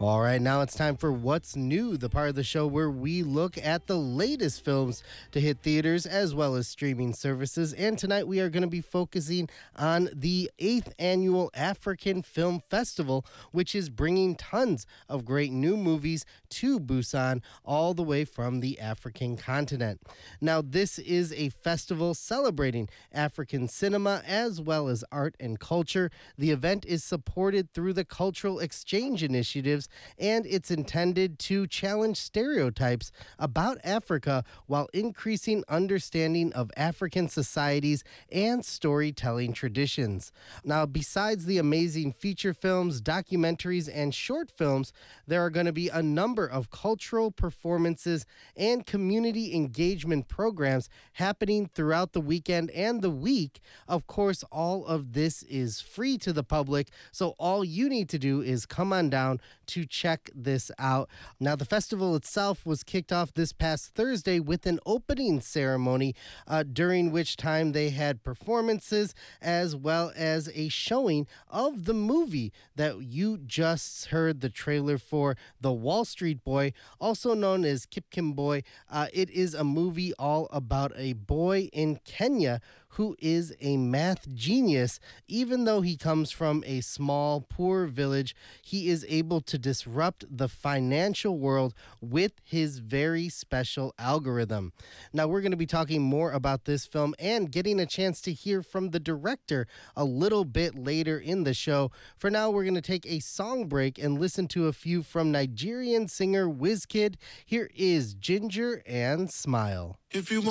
All right, now it's time for What's New, the part of the show where we look at the latest films to hit theaters as well as streaming services. And tonight we are going to be focusing on the 8th annual African Film Festival, which is bringing tons of great new movies to Busan, all the way from the African continent. Now, this is a festival celebrating African cinema as well as art and culture. The event is supported through the Cultural Exchange Initiatives, and it's intended to challenge stereotypes about Africa while increasing understanding of African societies and storytelling traditions. Now, besides the amazing feature films, documentaries, and short films, there are going to be a number of cultural performances and community engagement programs happening throughout the weekend and the week. Of course, all of this is free to the public, so all you need to do is come on down to check this out. Now, the festival itself was kicked off this past Thursday with an opening ceremony, during which time they had performances as well as a showing of the movie that you just heard the trailer for, The Wall Street Boy, also known as Kip Kim Boy. It is a movie all about a boy in Kenya who is a math genius. Even though he comes from a small, poor village, he is able to disrupt the financial world with his very special algorithm. Now, we're going to be talking more about this film and getting a chance to hear from the director a little bit later in the show. For now, we're going to take a song break and listen to a few from Nigerian singer Wizkid. Here is Ginger and Smile. If you